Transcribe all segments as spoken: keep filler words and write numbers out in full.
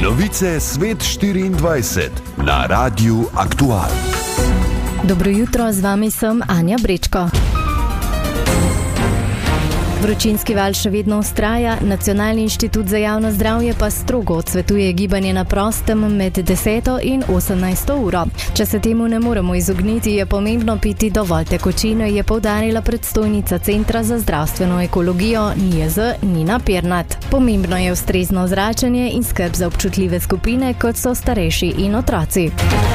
Novice Svet štiriindvajset na Radiu Aktual. Dobro jutro, z vami sem Anja Brečko. Vročinski val še vedno vztraja, Nacionalni inštitut za javno zdravje pa strogo odsvetuje gibanje na prostem med deseto in osemnajsto uro. Če se temu ne moremo izogniti, je pomembno piti dovolj tekočine, je poudarila predstojnica Centra za zdravstveno ekologijo N I E Z Nina Pirnat. Pomembno je ustrezno zračenje in skrb za občutljive skupine, kot so starejši in otroci.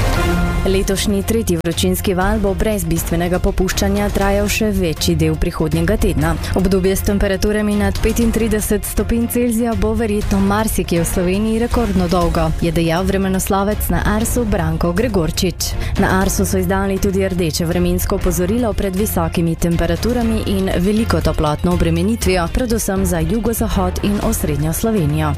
Letošnji tretji vročinski val bo brez bistvenega popuščanja trajal še večji del prihodnjega tedna. Obdobje s temperaturami nad petintrideset stopinj Celzija bo verjetno marsikje v Sloveniji rekordno dolgo, je dejal vremenoslovec na Arsu Branko Gregorčič. Na Arsu so izdali tudi rdeče vremensko opozorilo pred visokimi temperaturami in veliko toplotno obremenitvijo, predvsem za jugozahod in osrednjo Slovenijo.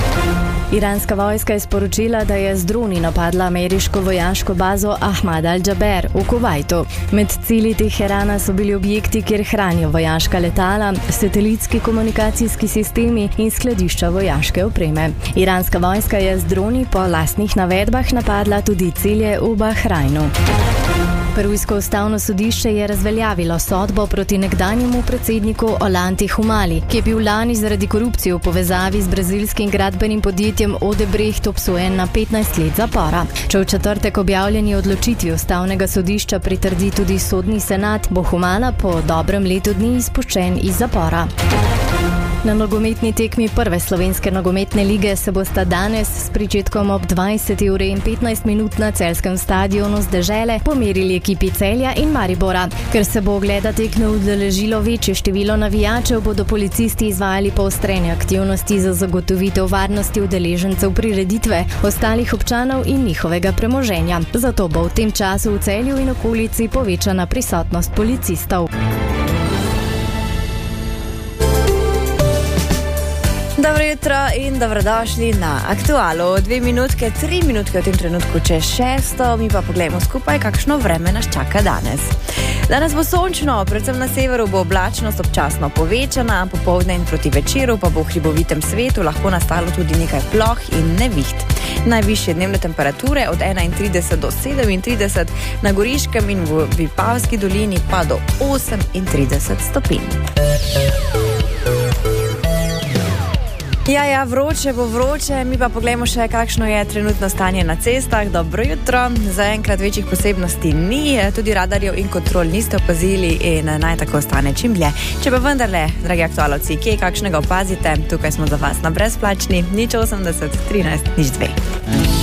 Iranska vojska je sporočila, da je z droni napadla ameriško vojaško bazo Ahmad al-Jaber v Kuvajtu. Med cilji Teherana so bili objekti, kjer hranijo vojaška letala, satelitski komunikacijski sistemi in skladišča vojaške opreme. Iranska vojska je z droni po lastnih navedbah napadla tudi cilje v Bahrajnu. Perujsko ustavno sodišče je razveljavilo sodbo proti nekdanjemu predsedniku Ollanti Humali, ki je bil lani zaradi korupcije v povezavi z brazilskim gradbenim podjetjem Odebrecht obsojen na petnajst let zapora. Če v četrtek objavljeni odločitvi ustavnega sodišča pritrdi tudi sodni senat, bo Humala po dobrem letu dni izpuščen iz zapora. Na nogometni tekmi prve slovenske nogometne lige se bosta danes s pričetkom ob dvajseti uri in petnajst minut na celjskem stadionu z Dežele pomerili ekipi Celja in Maribora. Ker se bo ogleda tekme udeležilo večje število navijačev, bodo policisti izvajali poostrene aktivnosti za zagotovitev varnosti udeležencev prireditve, ostalih občanov in njihovega premoženja. Zato bo v tem času v Celju in okolici povečana prisotnost policistov. Dobro jutro in dobrodošli na Aktualu. Dve minutke, tri minutke v tem trenutku čez šesto, mi pa pogledamo skupaj, kakšno vreme nas čaka danes. Danes bo sončno, predvsem na severu bo oblačnost občasno povečana, popoldne in proti večeru pa bo v hribovitem svetu lahko nastalo tudi nekaj ploh in neviht. Najvišje dnevne temperature od enaintrideset do sedemintrideset, na Goriškem in v Vipavski dolini pa do osemintrideset stopinj. Ja, ja, vroče bo vroče, mi pa pogledamo še, kakšno je trenutno stanje na cestah. Dobro jutro, zaenkrat večjih posebnosti ni, tudi radarjev in kontrol niste opazili in naj tako ostane čim dlje. Če pa vendarle, dragi aktualovci, kje kakšnega opazite, tukaj smo za vas na brezplačni nič osemdeset trinajst nič dve.